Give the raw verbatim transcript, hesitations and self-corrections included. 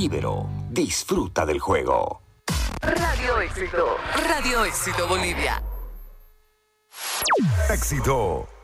Ibero. Disfruta del juego. Radio Éxito. Radio Éxito Bolivia. Éxito.